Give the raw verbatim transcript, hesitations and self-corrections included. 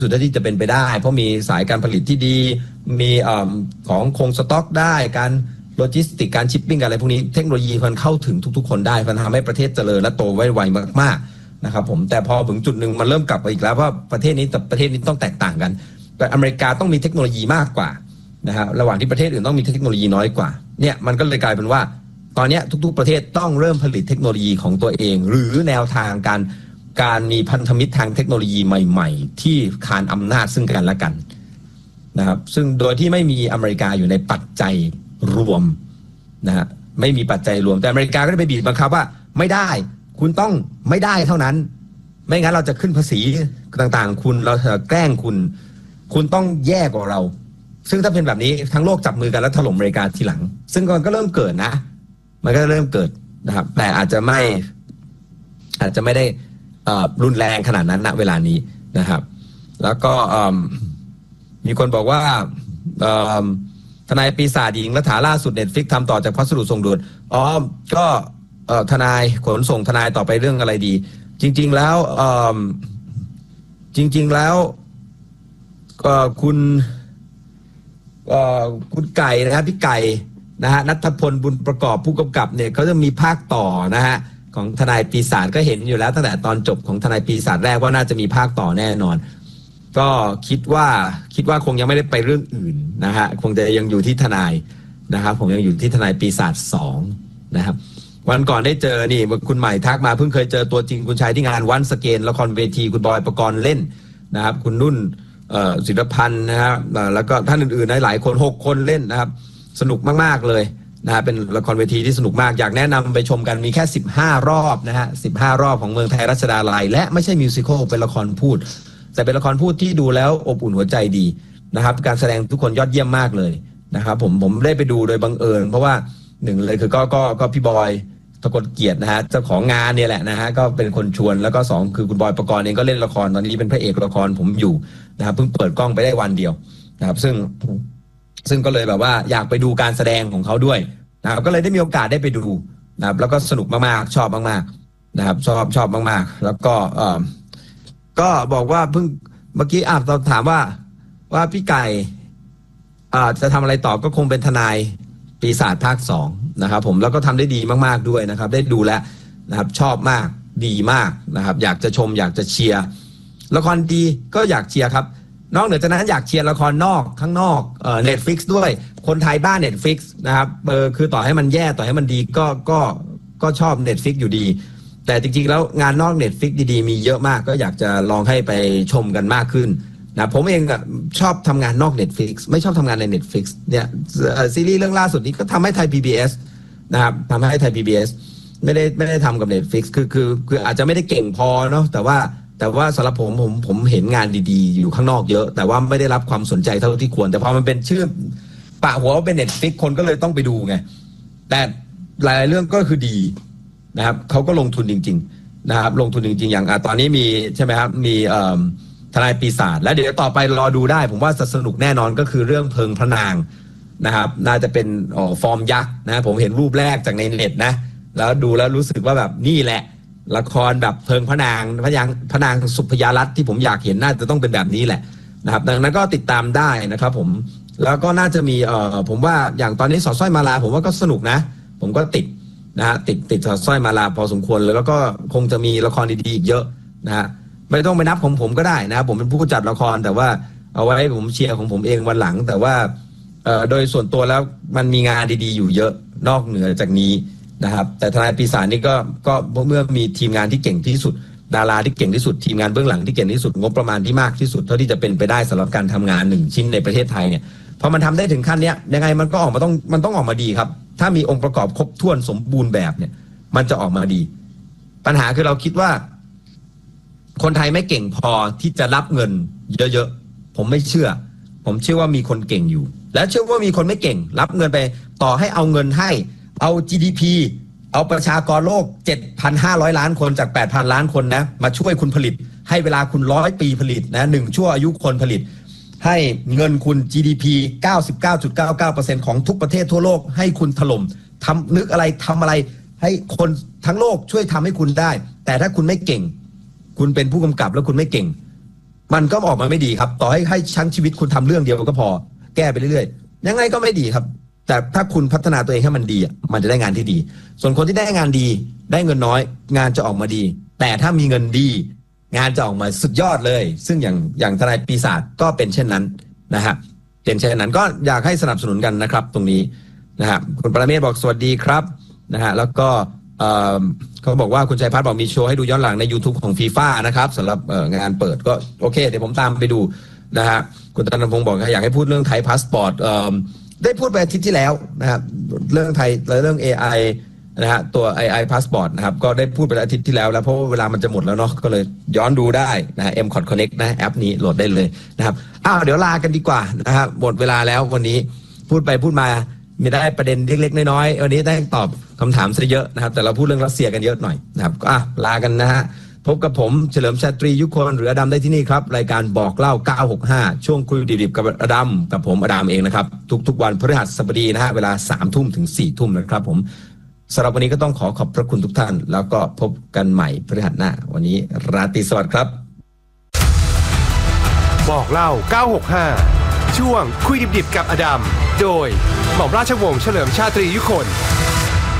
สุดที่จะเป็นไปได้เพราะมีสายการผลิตที่ดีมีของคงสต็อกได้การโลจิสติกการชิปปิ้งอะไรพวกนี้เทคโนโลยีมันเข้าถึงทุกๆคนได้มันทำให้ประเทศเจริญและโตไวไวมากๆนะครับผมแต่พอถึงจุดหนึ่งมันเริ่มกลับไปอีกแล้วว่าประเทศนี้กับประเทศนี้ต้องแตกต่างกันแต่อเมริกาต้องมีเทคโนโลยีมากกว่านะฮะระหว่างที่ประเทศอื่นต้องมีเทคโนโลยีน้อยกว่าเนี่ยมันก็เลยกลายเป็นว่าตอนนี้ทุกๆประเทศต้องเริ่มผลิตเทคโนโลยีของตัวเองหรือแนวทางการการมีพันธมิตรทางเทคโนโลยีใหม่ๆที่คานอำนาจซึ่งกันและกันนะครับซึ่งโดยที่ไม่มีอเมริกาอยู่ในปัจจัยรวมนะฮะไม่มีปัจจัยรวมแต่อเมริกาก็ได้ไปบีบบังคับว่าไม่ได้คุณต้องไม่ได้เท่านั้นไม่งั้นเราจะขึ้นภาษีต่างๆคุณเราจะแกล้งคุณคุณต้องแย่กว่าเราซึ่งถ้าเป็นแบบนี้ทั้งโลกจับมือกันแล้วถล่มอเมริกาทีหลังซึ่งมันก็เริ่มเกิดนะมันก็เริ่มเกิดนะครับแต่อาจจะไม่อาจจะไม่ได้รุนแรงขนาดนั้นณเวลานี้นะครับแล้วก็มีคนบอกว่าทนายปีศาจหญิงรัฐาล่าสุด Netflix ทำต่อจากพัสดุส่งด่วนอ๋อก็ทนายขนส่งทนายต่อไปเรื่องอะไรดีจริงๆแล้วจริงๆแล้วคุณคุณไก่นะครับพี่ไก่นะฮะณัฐพลบุญประกอบผู้กำกับเนี่ยเขาจะมีภาคต่อนะฮะของทนายปีศาจก็เห็นอยู่แล้วตั้งแต่ตอนจบของทนายปีศาจแรกว่าน่าจะมีภาคต่อแน่นอนก็คิดว่าคิดว่าคงยังไม่ได้ไปเรื่องอื่นนะฮะคงจะยังอยู่ที่ทนายนะครับผมยังอยู่ที่ทนายปีศาจสองนะครับวันก่อนได้เจอนี่คุณใหม่ทักมาเพิ่งเคยเจอตัวจริงคุณชายที่งานวันสเกนละครเวทีคุณบอยปกรณ์เล่นนะครับคุณนุ่นศิลพันธ์นะครับแล้วก็ท่านอื่นๆหลายคนหกคนเล่นนะครับสนุกมากๆเลยนะฮะเป็นละครเวทีที่สนุกมากอยากแนะนำไปชมกันมีแค่สิบห้ารอบนะฮะสิบห้ารอบของเมืองไทยรัชดาลัยและไม่ใช่มิวสิควลเป็นละครพูดแต่เป็นละครพูดที่ดูแล้วอบอุ่นหัวใจดีนะครับการแสดงทุกคนยอดเยี่ยมมากเลยนะครับผมผมได้ไปดูโดยบังเอิญเพราะว่าหนึ่งเลยคือก็ก็ก็พี่บอยตะกลเกียรตินะฮะเจ้าของงานเนี่ยแหละนะฮะก็เป็นคนชวนแล้วก็สองคือคุณบอยปกรณ์เองก็เล่นละครตอนนี้เป็นพระเอกละครผมอยู่นะครับเพิ่งเปิดกล้องไปได้วันเดียวนะครับซึ่งซึ่งก็เลยแบบว่าอยากไปดูการแสดงของเขาด้วยนะครับก็เลยได้มีโอกาสได้ไปดูนะครับแล้วก็สนุกมากๆชอบมากๆนะครับชอบชอบมากๆแล้วก็เออก็บอกว่าเพิ่งเมื่อกี้อ่ะเราถามว่าว่าพี่ไก่อ่าจะทำอะไรต่อก็คงเป็นทนายปีศาจภาคสองนะครับผมแล้วก็ทำได้ดีมากๆด้วยนะครับได้ดูแล้วนะครับชอบมากดีมากนะครับอยากจะชมอยากจะเชียร์ละครดีก็อยากเชียร์ครับนอกเหนือจากนั้นอยากเชียร์ละครนอกข้างนอกเอ่อ Netflix ด้วยคนไทยบ้าน Netflix นะครับเออคือต่อให้มันแย่ต่อให้มันดีก็ก็ก็ชอบ Netflix อยู่ดีแต่จริงๆแล้วงานนอก Netflix ดีๆมีเยอะมากก็อยากจะลองให้ไปชมกันมากขึ้นนะผมเองก็ชอบทำงานนอก Netflix ไม่ชอบทำงานใน Netflix เนี่ยซีรีส์เรื่องล่าสุดนี้ก็ทำให้ไทย พี บี เอส นะครับทำให้ไทย พี บี เอส ไม่ได้ไม่ได้ทำกับ Netflix คือคือคืออาจจะไม่ได้เก่งพอเนาะแต่ว่าแต่ว่าสำหรับผมผมผมเห็นงานดีๆอยู่ข้างนอกเยอะแต่ว่าไม่ได้รับความสนใจเท่าที่ควรแต่พอมันเป็นชื่อปะหัวว่าเป็น Netflix คนก็เลยต้องไปดูไงแต่หลายๆเรื่องก็คือดีนะครับเขาก็ลงทุนจริงๆนะครับลงทุนจริงๆอย่างตอนนี้มีใช่ไหมครับมีทนายปีศาจแล้วเดี๋ยวต่อไปรอดูได้ผมว่าสนุกแน่นอนก็คือเรื่องเพิงพระนางนะครับน่าจะเป็นฟอร์มยักษ์นะผมเห็นรูปแรกจากในเน็ตนะแล้วดูแล้วรู้สึกว่าแบบนี่แหละละครแบบเพิงพระนางพระยางพระนางสุพยารัตน์ที่ผมอยากเห็นน่าจะต้องเป็นแบบนี้แหละนะครับดังนั้นก็ติดตามได้นะครับผมแล้วก็น่าจะมีเอ่อผมว่าอย่างตอนนี้สอดสร้อยมาลาผมว่าก็สนุกนะผมก็ติดนะฮะติดติดสอดสร้อยมาลาพอสมควรเลยแล้วก็คงจะมีละครดีๆอีกเยอะนะฮะไม่ต้องไปนับของผมก็ได้นะครับผมเป็นผู้จัดละครแต่ว่าเอาไว้ผมเชียร์ของผมเองวันหลังแต่ว่าเอ่อโดยส่วนตัวแล้วมันมีงานดีๆอยู่เยอะนอกเหนือจากนี้นะครับแต่ทนายปีศาจนี่ก็ก็เมื่อมีทีมงานที่เก่งที่สุดดาราที่เก่งที่สุดทีมงานเบื้องหลังที่เก่งที่สุดงบประมาณที่มากที่สุดเท่าที่จะเป็นไปได้สำหรับการทำงานหนึ่งชิ้นในประเทศไทยเนี่ยพอมันทำได้ถึงขั้นนี้ยังไงมันก็ออกมาต้องมันต้องออกมาดีครับถ้ามีองค์ประกอบครบถ้วนสมบูรณ์แบบเนี่ยมันจะออกมาดีปัญหาคือเราคิดว่าคนไทยไม่เก่งพอที่จะรับเงินเยอะๆผมไม่เชื่อผมเชื่อว่ามีคนเก่งอยู่และเชื่อว่ามีคนไม่เก่งรับเงินไปต่อให้เอาเงินให้เอา จี ดี พี เอาประชากรโลก เจ็ดพันห้าร้อย ล้านคนจาก แปดพัน ล้านคนนะมาช่วยคุณผลิตให้เวลาคุณร้อยปีผลิตนะหนึ่งชั่วอายุคนผลิตให้เงินคุณ จี ดี พี เก้าสิบเก้าจุดเก้าเก้าเปอร์เซ็นต์ ของทุกประเทศทั่วโลกให้คุณถล่มทำนึกอะไรทำอะไรให้คนทั้งโลกช่วยทำให้คุณได้แต่ถ้าคุณไม่เก่งคุณเป็นผู้กำกับแล้วคุณไม่เก่งมันก็ออกมาไม่ดีครับต่อให้ให้ชั้นชีวิตคุณทำเรื่องเดียวก็พอแก้ไปเรื่อยๆยังไงก็ไม่ดีครับแต่ถ้าคุณพัฒนาตัวเองให้มันดีมันจะได้งานที่ดีส่วนคนที่ได้งานดีได้เงินน้อยงานจะออกมาดีแต่ถ้ามีเงินดีงานจะออกมาสุดยอดเลยซึ่งอย่างอย่างทนายปีศาจก็เป็นเช่นนั้นนะฮะเป็นเช่นนั้นก็อยากให้สนับสนุนกันนะครับตรงนี้นะฮะคุณปรเมศบอกสวัสดีครับนะฮะแล้วก็เขาบอกว่าคุณชัยพัฒน์บอกมีโชว์ให้ดูย้อนหลังใน YouTube ของ ฟีฟ่า นะครับสำหรับงานเปิดก็โอเคเดี๋ยวผมตามไปดูนะฮะคุณธนพงศ์บอกอยากให้พูดเรื่องไทยพาสปอร์ตได้พูดไปอาทิตย์ที่แล้วนะครับเรื่องไทยและเรื่อง เอ ไอ นะฮะตัว เอ ไอ Passport นะครับก็ได้พูดไปอาทิตย์ที่แล้วแล้วเพราะว่าเวลามันจะหมดแล้วเนาะก็เลยย้อนดูได้นะฮะ เอ็ม คอท Connect นะแอปนี้โหลดได้เลยนะครับอ้าวเดี๋ยวลากันดีกว่านะครับหมดเวลาแล้ววันนี้พูดไปพูดมามีได้ประเด็นเล็กๆน้อยๆวันนี้ได้ตอบคำถามซะเยอะนะครับแต่เราพูดเรื่องรัสเซียกันเยอะหน่อยนะครับก็อ่ะลากันนะฮะพบกับผมเฉลิมชาตรียุคนหรืออดัมได้ที่นี่ครับรายการบอกเล่าเก้าหกห้าช่วงคุยดิบๆกับอดัมกับผมอดัมเองนะครับทุกๆวันพฤหัสบดีนะฮะเวลาสามทุ่มถึงสี่ทุ่มนะครับผมสำหรับวันนี้ก็ต้องขอขอบพระคุณทุกท่านแล้วก็พบกันใหม่พฤหัสหน้าวันนี้ราตรีสวัสดิ์ครับบอกเล่าเก้าหกห้าช่วงคุยดิบๆกับอดัมโดยหม่อมราชวงศ์เฉลิมชาตรียุคน